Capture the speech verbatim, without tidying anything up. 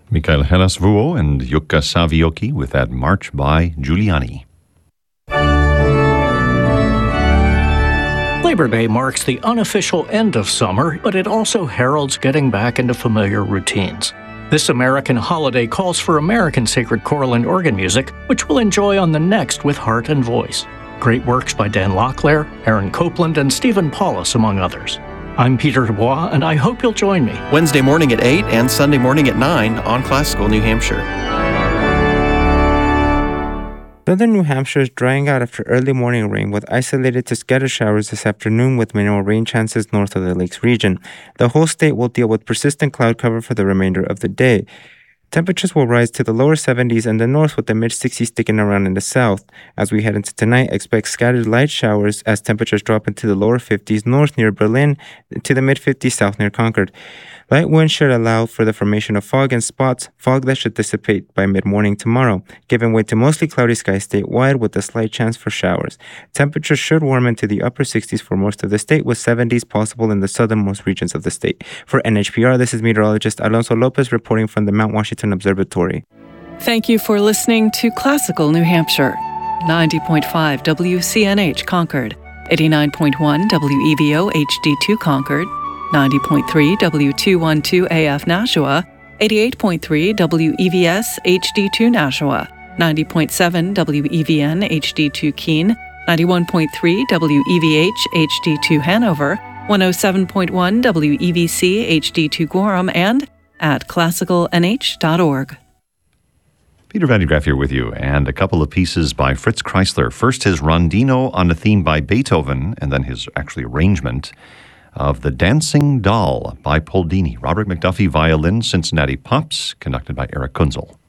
Mikael Hellas-Vuo and Jukka Savioki with that March by Giuliani. Labor Day marks the unofficial end of summer, but it also heralds getting back into familiar routines. This American holiday calls for American sacred choral and organ music, which we'll enjoy on the next with Heart and Voice. Great works by Dan Locklear, Aaron Copland, and Stephen Paulus, among others. I'm Peter Dubois, and I hope you'll join me. Wednesday morning at eight and Sunday morning at nine on Classical New Hampshire. Southern New Hampshire is drying out after early morning rain with isolated to scattered showers this afternoon with minimal rain chances north of the lakes region. The whole state will deal with persistent cloud cover for the remainder of the day. Temperatures will rise to the lower seventies in the north with the mid-sixties sticking around in the south. As we head into tonight, expect scattered light showers as temperatures drop into the lower fifties north near Berlin to the mid-fifties south near Concord. Light winds should allow for the formation of fog and spots, fog that should dissipate by mid-morning tomorrow, giving way to mostly cloudy skies statewide with a slight chance for showers. Temperatures should warm into the upper sixties for most of the state, with seventies possible in the southernmost regions of the state. For N H P R, this is meteorologist Alonso Lopez reporting from the Mount Washington Observatory. Thank you for listening to Classical New Hampshire. ninety point five W C N H Concord, eighty-nine point one W E V O H D two Concord, ninety point three W two twelve A F Nashua, eighty-eight point three W E V S H D two Nashua, ninety point seven W E V N H D two Keene, ninety-one point three W E V H H D two Hanover, one oh seven point one W E V C H D two Gorham, and at classical n h dot org. Peter Van de Graaff here with you, and a couple of pieces by Fritz Kreisler. First, his rondino on a theme by Beethoven, and then his actually arrangement of The Dancing Doll by Paul Dini. Robert McDuffie violin, Cincinnati Pops, conducted by Eric Kunzel.